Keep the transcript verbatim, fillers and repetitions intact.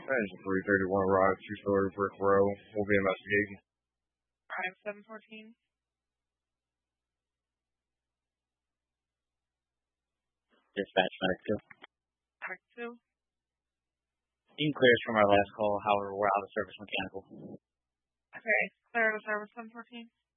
Engine three thirty-one arrived, two-story brick row. We'll be investigating. Drive seven fourteen. Dispatch, medic two. Medic two. You can clear us from our last call, however, we're out of service mechanical. Okay, clear to service seven fourteen.